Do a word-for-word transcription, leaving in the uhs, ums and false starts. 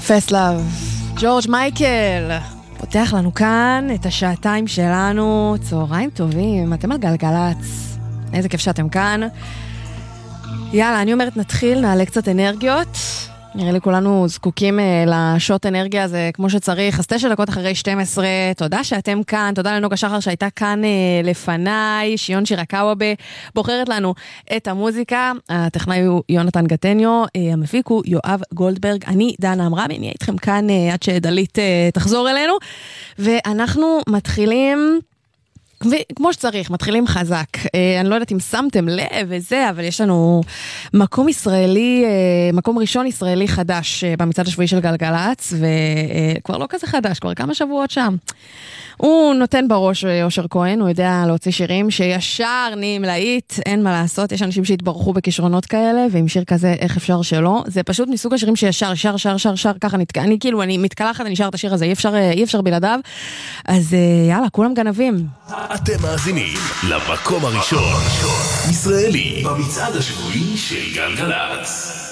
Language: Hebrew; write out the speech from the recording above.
פסט לאב, ג'ורג' מייקל פותח לנו כאן את השעתיים שלנו. צהריים טובים, אתם על גלגלץ, איזה כיף שאתם כאן. יאללה, אני אומרת נתחיל, נעלה קצת אנרגיות. נראה לי כולנו זקוקים לשוט אנרגיה הזה כמו שצריך. אז תשע דקות אחרי שתים עשרה, תודה שאתם כאן, תודה לנוגה שחר שהייתה כאן לפניי, שיון שירקאוובה בוחרת לנו את המוזיקה, הטכנאי הוא יונתן גטניו, המפיק הוא יואב גולדברג, אני דנה אמרמי, אני איתכם כאן עד שדלית תחזור אלינו, ואנחנו מתחילים כמו שצריך, מתחילים חזק. אני לא יודעת אם שמתם לב וזה, אבל יש לנו מקום ישראלי, מקום ראשון ישראלי חדש במצעד השבועי של גלגלץ, וכבר לא כזה חדש, כבר כמה שבועות שם. הוא נותן בראש אושר כהן, הוא יודע להוציא שירים שישר נהיים להיט, אין מה לעשות, יש אנשים שהתברכו בכישרונות כאלה, ועם שיר כזה איך אפשר שלא, זה פשוט מסוג השירים שישר, שר, שר, שר, שר, ככה נתקע, אני כאילו, אני מתקלחת, אני שר את השיר הזה, אי אפשר, אי אפשר בלעדיו, אז יאללה, כולם גנבים. אתם מאזינים למקום הראשון, ישראלי, במצעד השבועי של גלגלץ.